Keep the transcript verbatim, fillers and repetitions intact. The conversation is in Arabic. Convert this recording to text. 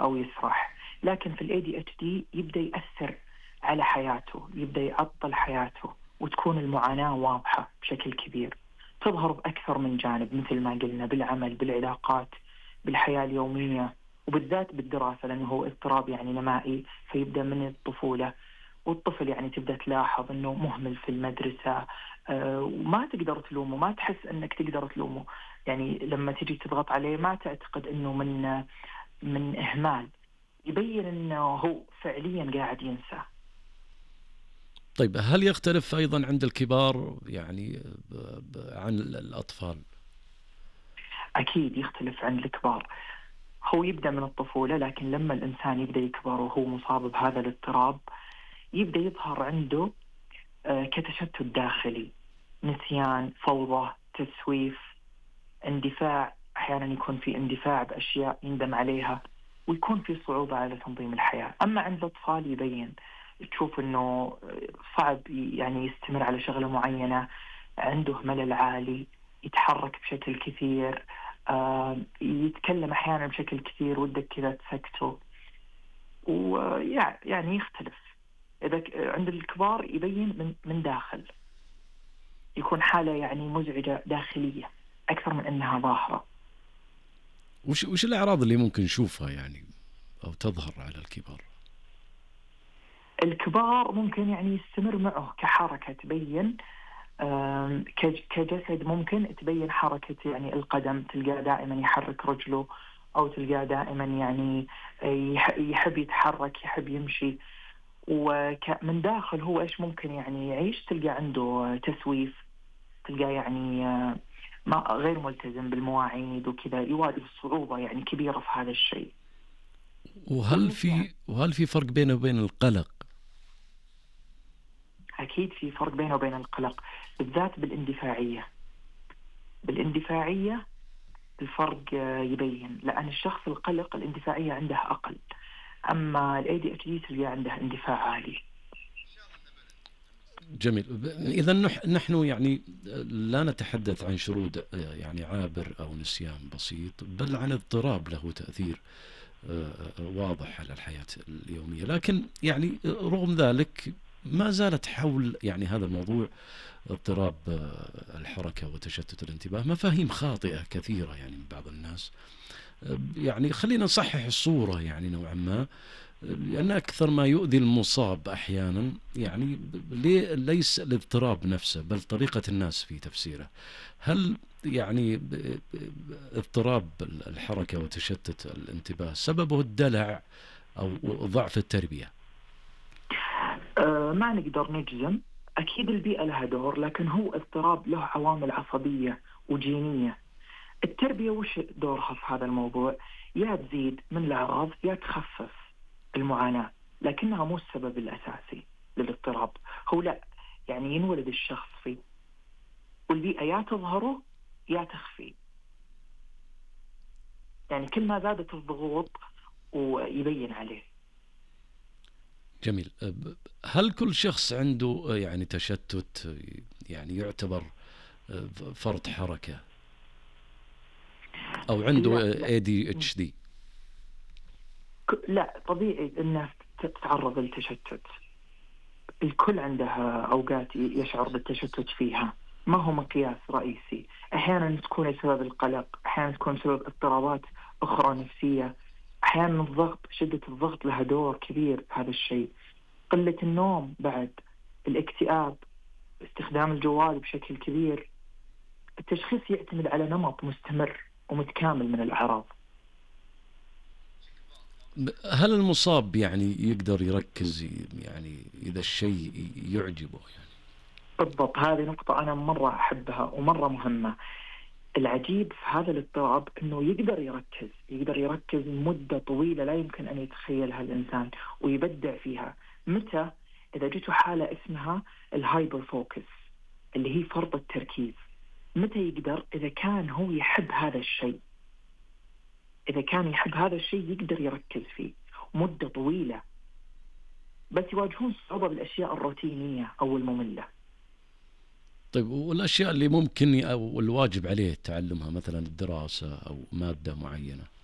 أو يسرح. لكن في ال إيه دي إتش دي يبدأ يأثر على حياته، يبدأ يعطل حياته، وتكون المعاناة واضحة بشكل كبير، تظهر بأكثر من جانب مثل ما قلنا، بالعمل، بالعلاقات، بالحياة اليومية، وبالذات بالدراسة، لأنه هو اضطراب يعني نمائي، فيبدأ من الطفولة. والطفل يعني تبدأ تلاحظ أنه مهمل في المدرسة، أه وما تقدر تلومه، ما تحس أنك تقدر تلومه. يعني لما تجي تضغط عليه ما تعتقد أنه من من إهمال، يبين أنه هو فعليا قاعد ينسى. طيب هل يختلف أيضا عند الكبار يعني عن الأطفال؟ أكيد يختلف عن الكبار. هو يبدأ من الطفولة، لكن لما الإنسان يبدأ يكبر وهو مصاب بهذا الاضطراب يبدأ يظهر عنده كتشتت داخلي، نسيان، فوضى، تسويف، اندفاع. أحيانا يكون في اندفاع بأشياء يندم عليها، ويكون في صعوبة على تنظيم الحياة. أما عند الأطفال يبين، تشوف أنه صعب يعني يستمر على شغلة معينة، عنده ملل عالي، يتحرك بشكل كثير، آه يتكلم أحيانا بشكل كثير ودك كذا تسكته. ويعني يختلف. إذا عند الكبار يبين من من داخل، يكون حالة يعني مزعجة داخلية أكثر من أنها ظاهرة. وش وش الأعراض اللي ممكن نشوفها يعني أو تظهر على الكبار؟ الكبار ممكن يعني يستمر معه كحركة، تبين كجسد، ممكن تبين حركة يعني القدم، تلقاه دائما يحرك رجله، أو تلقاه دائما يعني يحب يتحرك، يحب يمشي. ومن داخل هو إيش ممكن يعني يعيش، تلقى عنده تسويف، تلقاه يعني ما غير ملتزم بالمواعيد وكذا، يواجه صعوبة يعني كبيرة في هذا الشيء. وهل في وهل في فرق بينه وبين القلق؟ أكيد في فرق بينه وبين القلق، بالذات بالاندفاعية. بالاندفاعية الفرق يبين، لأن الشخص القلق الاندفاعية عنده أقل، أما ال إيه دي إتش دي تلقى عنده اندفاع عالي. جميل. إذا نحن يعني لا نتحدث عن شرود يعني عابر أو نسيان بسيط، بل عن اضطراب له تأثير واضح على الحياة اليومية. لكن يعني رغم ذلك ما زالت حول يعني هذا الموضوع، اضطراب الحركة وتشتت الانتباه، مفاهيم خاطئة كثيرة يعني من بعض الناس. يعني خلينا نصحح الصورة يعني نوعا ما، لأن أكثر ما يؤذي المصاب أحيانا يعني ليس الاضطراب نفسه، بل طريقة الناس في تفسيره. هل يعني اضطراب الحركة وتشتت الانتباه سببه الدلع أو ضعف التربية؟ أه ما نقدر نجزم، أكيد البيئة لها دور، لكن هو اضطراب له عوامل عصبية وجينية. التربية وش دورها في هذا الموضوع؟ يا تزيد من الأعراض يا تخفف المعاناة، لكنها مو السبب الأساسي للاضطراب. هو لا، يعني ينولد الشخص فيه، والبيئة يا تظهره يا تخفي. يعني كل ما زادت الضغوط ويبين عليه. جميل. هل كل شخص عنده يعني تشتت يعني يعتبر فرط حركة أو عنده إيه دي إتش دي؟ لا، طبيعي الناس تتعرض للتشتت. الكل عنده أوقات يشعر بالتشتت فيها، ما هو مقياس رئيسي. أحيانا تكون سبب القلق، أحيانا تكون سبب اضطرابات أخرى نفسية، أحيانا الضغط، شدة الضغط لها دور كبير في هذا الشيء، قلة النوم بعد، الاكتئاب، استخدام الجوال بشكل كبير. التشخيص يعتمد على نمط مستمر ومتكامل من الأعراض. هل المصاب يعني يقدر يركز يعني إذا الشيء يعجبه يعني؟ بالضبط، هذه نقطة أنا مرة أحبها ومرة مهمة. العجيب في هذا الاضطراب أنه يقدر يركز، يقدر يركز مدة طويلة لا يمكن أن يتخيلها الإنسان، ويبدع فيها. متى؟ إذا جته حالة اسمها الهايبر فوكس، اللي هي فرط التركيز. متى يقدر؟ إذا كان هو يحب هذا الشيء. إذا كان يحب هذا الشيء يقدر يركز فيه مدة طويلة. بس يواجهون صعوبة بالأشياء الروتينية أو المملة. طيب والأشياء اللي ممكن أو الواجب عليه تعلمها، مثلا الدراسة أو مادة معينة؟